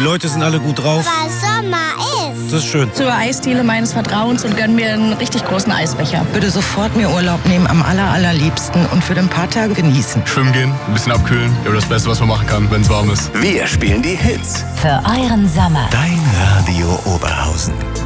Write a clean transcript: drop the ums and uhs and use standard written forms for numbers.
Leute sind alle gut drauf. Weil Sommer ist. Das ist schön. Zur Eisdiele meines Vertrauens und gönn mir einen richtig großen Eisbecher. Würde sofort mir Urlaub nehmen, am allerliebsten und für ein paar Tage genießen. Schwimmen gehen, ein bisschen abkühlen. Ja, das Beste, was man machen kann, wenn es warm ist. Wir spielen die Hits. Für euren Sommer. Dein Radio Oberhausen.